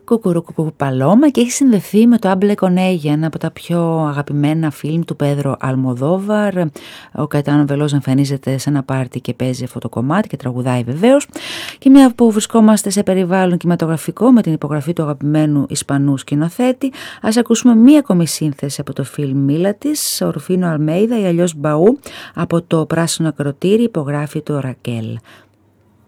Κουκουρουκου Παλώμα και έχει συνδεθεί με το Άμπλε Κονέγια, ένα από τα πιο αγαπημένα φιλμ του Πέδρο Αλμοδόβαρ. Ο Καϊτάνο Βελόζο εμφανίζεται σε ένα πάρτι και παίζει αυτό το κομμάτι και τραγουδάει βεβαίως. Και μια που βρισκόμαστε σε περιβάλλον κινηματογραφικό με την υπογραφή του αγαπημένου Ισπανού σκηνοθέτη, ας ακούσουμε μία ακόμη σύνθεση από το φιλμ Μίλα της, ο Ρουφίνο Αλμέιδα ή αλλιώς Μπαού, από το Πράσινο Ακροτήρι, υπογράφει το Ρακέλ.